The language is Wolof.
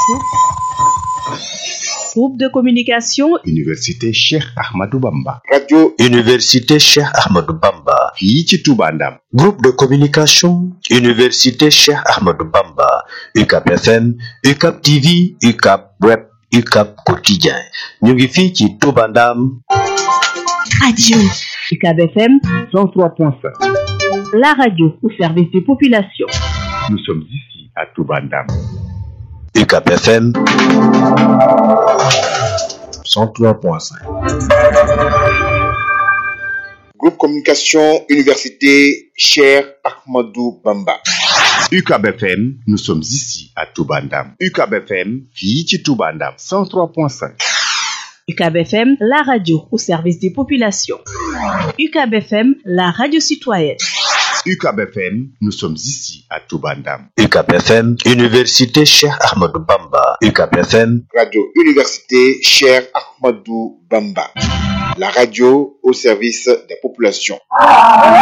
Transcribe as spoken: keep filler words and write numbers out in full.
Groupe de communication Université Cheikh Ahmadou Bamba. Radio Université Cheikh Ahmadou Bamba. fii ci Touba Ndam. Groupe de communication Université Cheikh Ahmadou Bamba. U C A B F M, U C A B T V, U C A B Web, U C A B Quotidien. ñu ngi fii ci Touba Ndam. Radio U C A B F M cent trois point cinq. la radio au service des populations. Nous sommes ici à Touba Ndam. U C A B F M cent trois point cinq. Groupe Communication Université Cheikh Ahmadou Bamba. U C A B F M, nous sommes ici à Touba Ndam. U C A B F M, fii ci Touba Ndam. cent trois point cinq. U C A B F M, la radio au service des populations. U C A B F M, la radio citoyenne. U C A B F M, nous sommes ici à Touba Ndam. U C A B F M, Université Cheikh Ahmadou Bamba. U C A B F M, Radio Université Cheikh Ahmadou Bamba. La radio au service des populations.